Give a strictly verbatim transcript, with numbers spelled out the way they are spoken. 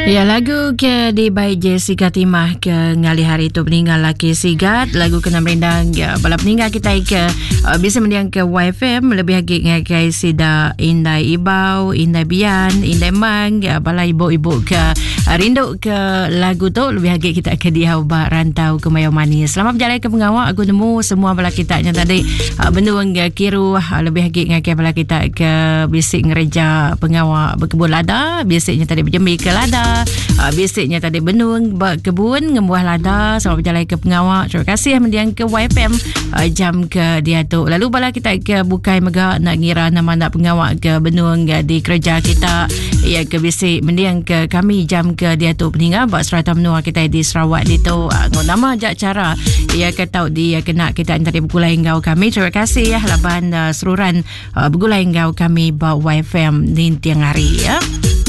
Ya, lagu ke di by Jessica Timah ke ngali hari tu peninggal laki sigat lagu kena merindang ya, bala peninggal kita ke uh, bisa mendiang ke Y F M lebih lagi ngagai sida indai ibau indai bian indai mang ya, bala ibu-ibu ke uh, rindu ke lagu tu lebih lagi kita ke dia ubah rantau ke Mayau Manis. Selamat berjalan ke pengawak aku nemu semua bala kita nya tadi uh, benuang uh, kiru uh, lebih lagi ngagai bala kita ke bisik ngereja pengawak berkebun lada bisiknya tadi berjembi ke lada. Uh, bisiknya tadi benung berkebun ngembuah lada sama berjalan ke pengawak. Terima kasih mendiang ke Y F M uh, jam ke dia tu. Lalu bala kita ke bukai megak nak ngira nama nak pengawak ke benung uh, di kerja kita ya ke bisik mendiang ke kami jam ke dia tu peninggal buat serata menua kita di Sarawak di tu uh, nama jak cara ya ke tau dia kena kita tadi bergulai engkau kami. Terima kasih ya laban uh, seruran uh, bergulai engkau kami buat Y F M di tiang hari ya.